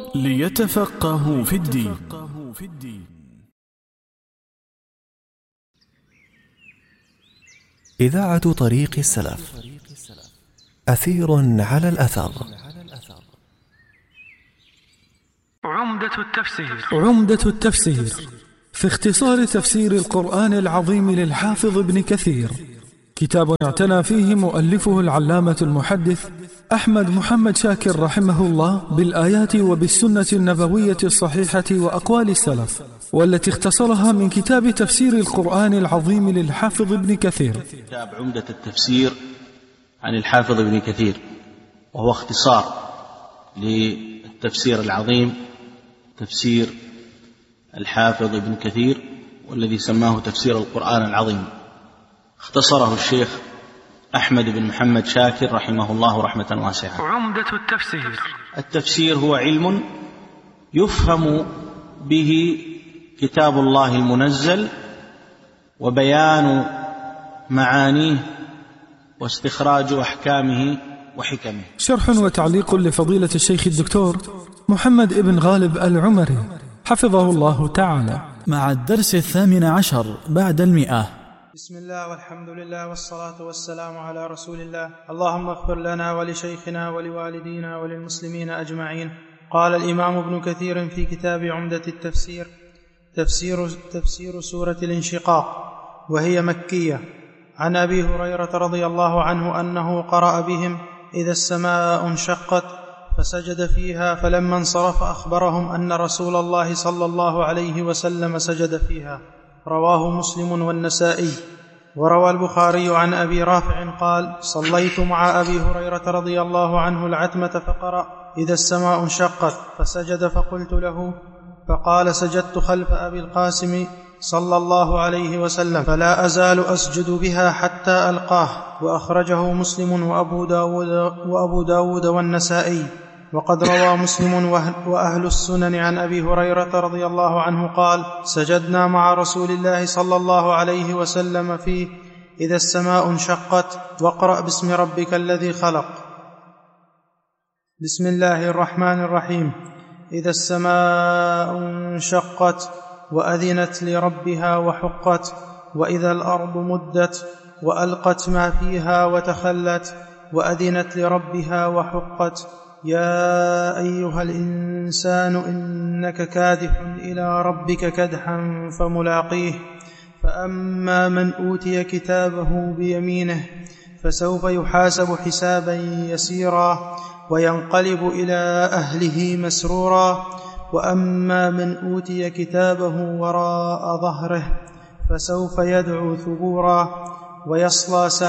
ليتفقهوا في الدين. إذاعة طريق السلف، أثير على الأثر. عمدة التفسير في اختصار تفسير القرآن العظيم للحافظ ابن كثير، كتاب اعتنى فيه مؤلفه العلامة المحدث أحمد محمد شاكر رحمه الله بالآيات وبالسنة النبوية الصحيحة وأقوال السلف، والتي اختصرها من كتاب تفسير القرآن العظيم للحافظ ابن كثير. كتاب عمدة التفسير عن الحافظ ابن كثير، وهو اختصار للتفسير العظيم تفسير الحافظ ابن كثير، والذي سماه تفسير القرآن العظيم. اختصره الشيخ أحمد بن محمد شاكر رحمه الله رحمة واسعة. عمدة التفسير هو علم يفهم به كتاب الله المنزل وبيان معانيه واستخراج أحكامه وحكمه. شرح وتعليق لفضيلة الشيخ الدكتور محمد ابن غالب العمري حفظه الله تعالى، مع الدرس 18 بعد 100. بسم الله والحمد لله والصلاة والسلام على رسول الله. اللهم اغفر لنا ولشيخنا ولوالدينا وللمسلمين أجمعين. قال الإمام ابن كثير في كتاب عمدة التفسير: تفسير سورة الانشقاق، وهي مكية. عن أبي هريرة رضي الله عنه أنه قرأ بهم: إذا السماء انشقت فسجد فيها، فلما انصرف أخبرهم أن رسول الله صلى الله عليه وسلم سجد فيها. رواه مسلم والنسائي. وروى البخاري عن أبي رافع قال: صليت مع أبي هريرة رضي الله عنه العتمة فقرأ: إذا السماء انشقت، فسجد فقلت له، فقال: سجدت خلف أبي القاسم صلى الله عليه وسلم، فلا أزال أسجد بها حتى ألقاه. وأخرجه مسلم وأبو داود والنسائي. وقد روى مسلم وأهل السنن عن أبي هريرة رضي الله عنه قال: سجدنا مع رسول الله صلى الله عليه وسلم في إذا السماء انشقت، واقرأ باسم ربك الذي خلق. بسم الله الرحمن الرحيم. إذا السماء انشقت وأذنت لربها وحقت، وإذا الأرض مدت وألقت ما فيها وتخلت، وأذنت لربها وحقت. يا أيها الإنسان إنك كادح إلى ربك كدحا فملاقيه. فأما من أوتي كتابه بيمينه فسوف يحاسب حسابا يسيرا، وينقلب إلى أهله مسرورا. وأما من أوتي كتابه وراء ظهره فسوف يدعو ثبورا، ويصلى سعيرا.